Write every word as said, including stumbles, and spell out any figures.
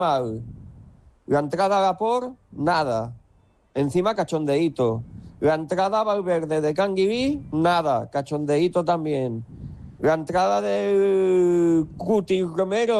mal. La entrada a Laporte, nada. Encima cachondeíto. La entrada a Valverde de Canguilí, nada. Cachondeíto también. La entrada del Cuti Romero